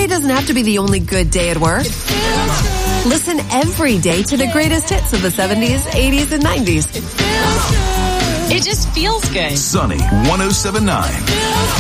Sunday doesn't have to be the only good day at work. Listen every day to the greatest hits of the 70s, 80s, and 90s. It just feels good. Sunny 107.9.